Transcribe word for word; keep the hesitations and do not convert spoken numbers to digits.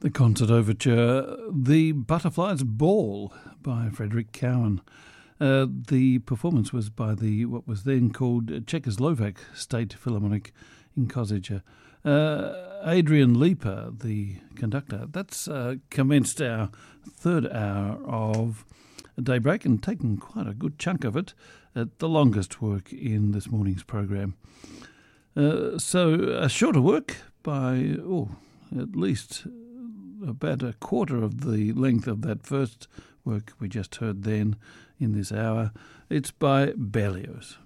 The concert overture, The Butterfly's Ball by Frederick Cowan. Uh, the performance was by the what was then called Czechoslovak State Philharmonic in Košice. Uh, Adrian Leeper, the conductor. That's uh, commenced our third hour of Daybreak and taken quite a good chunk of it, uh, the longest work in this morning's program. Uh, so a shorter work by, oh, at least about a quarter of the length of that first work we just heard then in this hour. It's by Berlioz.